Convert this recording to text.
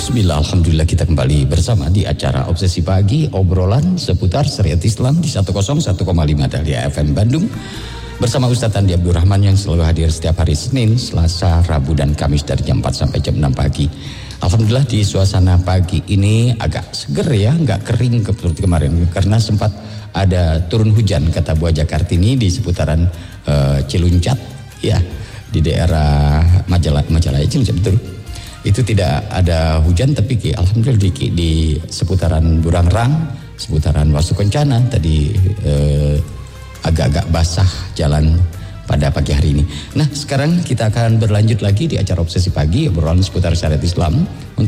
Bismillah, alhamdulillah kita kembali bersama di acara Obsesi Pagi, obrolan seputar syariat Islam di 101,5 Dahlia FM Bandung. Bersama Ustadz Andi Abdurrahman yang selalu hadir setiap hari Senin, Selasa, Rabu dan Kamis dari jam 4 sampai jam 6 pagi. Alhamdulillah di suasana pagi ini agak seger ya, nggak kering seperti kemarin karena sempat ada turun hujan kata Bu Haja Kartini di seputaran Ciluncat ya, di daerah Majalaya Ciluncat betul. Itu tidak ada hujan tapi alhamdulillah di seputaran Burangrang, seputaran Wasukencana tadi agak-agak basah jalan pada pagi hari ini. Nah, sekarang kita akan berlanjut lagi di acara Obsesi Pagi, obrolan seputar syariat Islam.